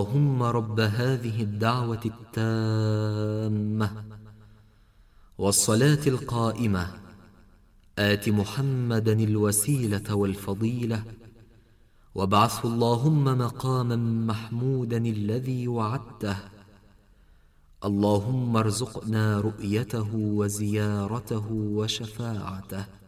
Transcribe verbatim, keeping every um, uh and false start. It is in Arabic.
اللهم رب هذه الدعوة التامة والصلاة القائمة آت محمدا الوسيلة والفضيلة وابعثه اللهم مقاما محمودا الذي وعدته. اللهم ارزقنا رؤيته وزيارته وشفاعته.